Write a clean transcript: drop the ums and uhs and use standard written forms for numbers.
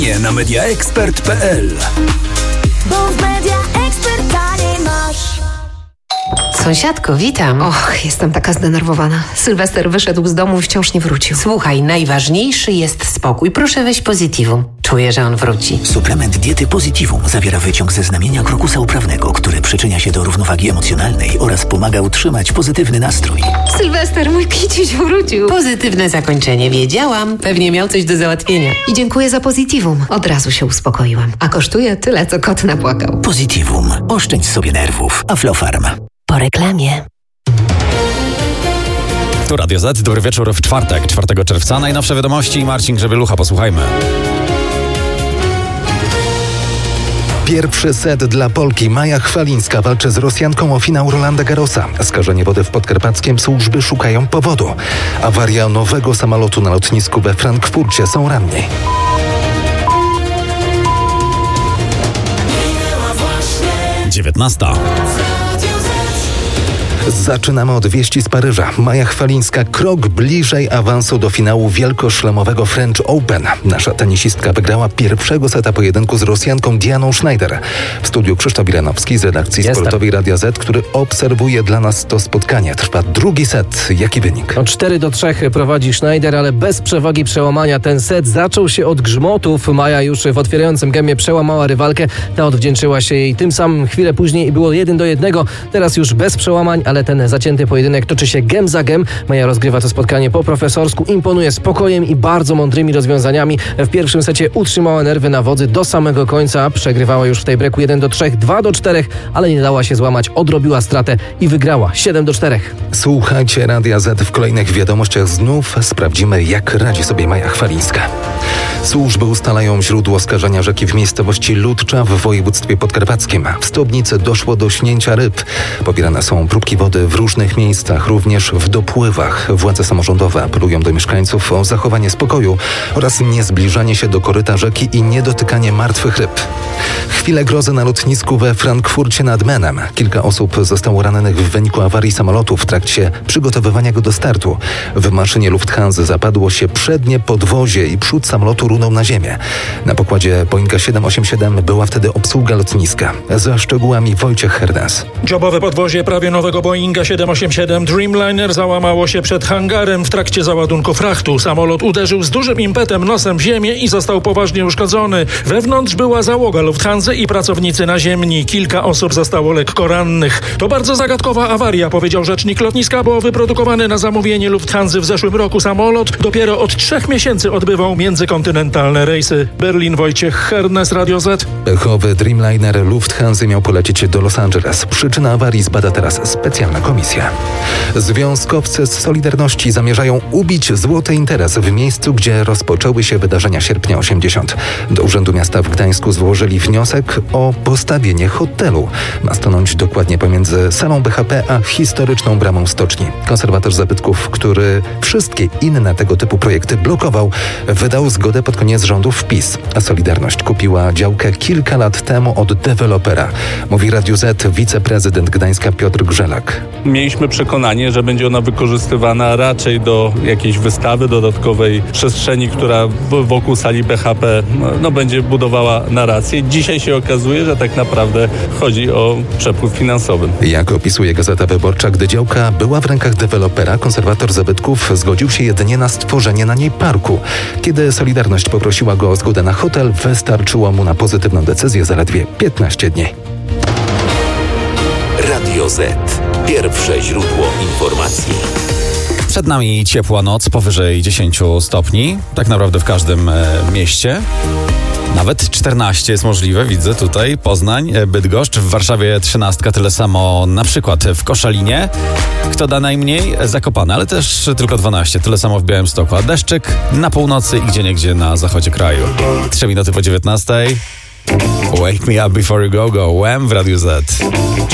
Nie na mediaexpert.pl. Bo w Media Expert taniej masz. Sąsiadko, witam. Och, jestem taka zdenerwowana. Sylwester wyszedł z domu i wciąż nie wrócił. Słuchaj, najważniejszy jest spokój. Proszę weź Positivum. Czuję, że on wróci. Suplement diety Positivum zawiera wyciąg ze znamienia krokusa uprawnego, który przyczynia się do równowagi emocjonalnej oraz pomaga utrzymać pozytywny nastrój. Sylwester, mój kiciuś wrócił. Pozytywne zakończenie, wiedziałam. Pewnie miał coś do załatwienia. I dziękuję za Positivum. Od razu się uspokoiłam. A kosztuje tyle, co kot napłakał. Positivum. Oszczędź sobie nerwów. Aflofarm. Po reklamie. Tu Radio Z, dobry wieczór w czwartek, 4 czerwca. Najnowsze wiadomości, Marcin Grzebielucha, posłuchajmy. Pierwszy set dla Polki. Maja Chwalińska walczy z Rosjanką o finał Rolanda Garrosa. Skażenie wody w Podkarpackiem, służby szukają powodu. Awaria nowego samolotu na lotnisku we Frankfurcie, są ranni. Dziewiętnasta. Zaczynamy od wieści z Paryża. Maja Chwalińska krok bliżej awansu do finału wielkoszlemowego French Open. Nasza tenisistka wygrała pierwszego seta pojedynku z Rosjanką Dianą Schneider. W studiu Krzysztof Irenowski z redakcji sportowej Radia Z, który obserwuje dla nas to spotkanie. Trwa drugi set. Jaki wynik? 4-3 prowadzi Schneider, ale bez przewagi przełamania. Ten set zaczął się od grzmotów. Maja już w otwierającym gemie przełamała rywalkę. Ta odwdzięczyła się jej tym samym chwilę później i było 1-1. Teraz już bez przełamań, ale ten zacięty pojedynek toczy się gem za gem. Maja rozgrywa to spotkanie po profesorsku, imponuje spokojem i bardzo mądrymi rozwiązaniami. W pierwszym secie utrzymała nerwy na wodzy do samego końca. Przegrywała już w tej breaku 1-3, 2-4, ale nie dała się złamać, odrobiła stratę i wygrała 7-4. Słuchajcie Radia Z w kolejnych wiadomościach. Znów sprawdzimy, jak radzi sobie Maja Chwalińska. Służby ustalają źródło skażenia rzeki w miejscowości Ludcza w województwie podkarpackim. W Stobnicy doszło do śnięcia ryb. Pobierane są próbki wody w różnych miejscach, również w dopływach. Władze samorządowe apelują do mieszkańców o zachowanie spokoju oraz niezbliżanie się do koryta rzeki i niedotykanie martwych ryb. Chwile grozy na lotnisku we Frankfurcie nad Menem. Kilka osób zostało rannych w wyniku awarii samolotu w trakcie przygotowywania go do startu. W maszynie Lufthansa zapadło się przednie podwozie i przód samolotu runął na ziemię. Na pokładzie Boeinga 787 była wtedy obsługa lotniska. Ze szczegółami Wojciech Hernes. Jobowe podwozie prawie nowego Boeinga 787 Dreamliner załamało się przed hangarem w trakcie załadunku frachtu. Samolot uderzył z dużym impetem nosem w ziemię i został poważnie uszkodzony. Wewnątrz była załoga Lufthansa i pracownicy naziemni. Kilka osób zostało lekko rannych. To bardzo zagadkowa awaria, powiedział rzecznik lotniska, bo wyprodukowany na zamówienie Lufthansa w zeszłym roku samolot dopiero od 3 miesięcy odbywał międzykontynentalne rejsy. Berlin, Wojciech Hernes, Radio Z. Pechowy Dreamliner Lufthansa miał polecieć do Los Angeles. Przyczynę awarii zbada teraz specjalna komisja. Związkowcy z Solidarności zamierzają ubić złoty interes w miejscu, gdzie rozpoczęły się wydarzenia sierpnia 80. Do Urzędu Miasta w Gdańsku złożyli wniosek o postawienie hotelu. Ma stanąć dokładnie pomiędzy salą BHP a historyczną bramą stoczni. Konserwator zabytków, który wszystkie inne tego typu projekty blokował, wydał zgodę pod koniec rządów PiS. A Solidarność kupiła działkę kilka lat temu od dewelopera. Mówi Radiu Z wiceprezydent Gdańska Piotr Grzelak. Mieliśmy przekonanie, że będzie ona wykorzystywana raczej do jakiejś wystawy, dodatkowej przestrzeni, która wokół sali BHP będzie budowała narrację. Dzisiaj się okazuje, że tak naprawdę chodzi o przepływ finansowy. Jak opisuje Gazeta Wyborcza, gdy działka była w rękach dewelopera, konserwator zabytków zgodził się jedynie na stworzenie na niej parku. Kiedy Solidarność poprosiła go o zgodę na hotel, wystarczyło mu na pozytywną decyzję zaledwie 15 dni. Radio Z. Pierwsze źródło informacji. Przed nami ciepła noc, powyżej 10 stopni, tak naprawdę w każdym mieście. Nawet 14 jest możliwe, widzę tutaj, Poznań, Bydgoszcz, w Warszawie 13, tyle samo na przykład w Koszalinie. Kto da najmniej? Zakopane, ale też tylko 12, tyle samo w Białymstoku, a deszczyk na północy i gdzieniegdzie na zachodzie kraju. 3 minuty po 19. Wake me up before you go, Wham w Radiu Z.